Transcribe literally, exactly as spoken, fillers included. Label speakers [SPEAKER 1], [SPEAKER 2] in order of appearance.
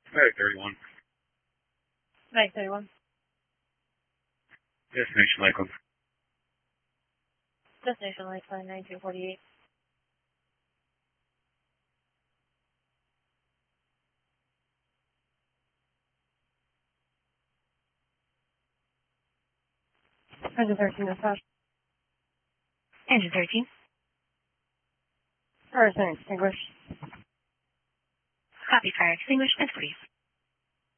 [SPEAKER 1] Medic thirty-one.
[SPEAKER 2] Medic thirty-one.
[SPEAKER 1] Destination Lakeland.
[SPEAKER 2] Destination Lakeland, nineteen forty-eight. Engine thirteen, dispatch.
[SPEAKER 3] Engine thirteen.
[SPEAKER 2] Fire extinguished.
[SPEAKER 3] Copy, fire extinguished, please.